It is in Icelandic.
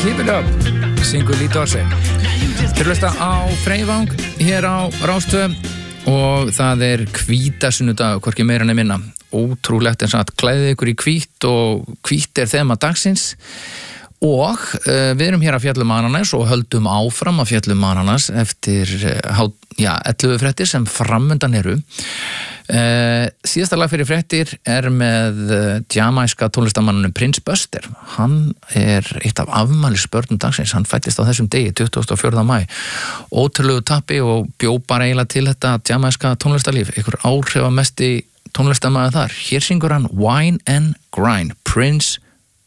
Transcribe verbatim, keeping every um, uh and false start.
Keep it up, syngur Lee Dorsey. Þeir hlusta á Freyvang hér á Rástvö og það er hvítasunnudag, hvorki meira en minna. Ótrúlegt eins og að klæðið ykkur í hvít og hvít er þema dagsins og uh, við erum hér að fjalla um ananas og höldum áfram að fjalla um ananas eftir uh, já, ellefu fréttir sem framundan eru. Uh, síðasta lag fyrir fréttir er með uh, jamaiska tónlistarmannunum Prince Buster. Hann er eitt af afmælisbörnum dagsins, hann fættist á þessum degi tuttugasta og fjórða maí. Ótrúlegu tappi og bjó bara eiginlega til þetta jamaiska tónlistarlíf, einhver áhrifamesti tónlistarmaður þar. Hér syngur hann Wine and Grind, Prince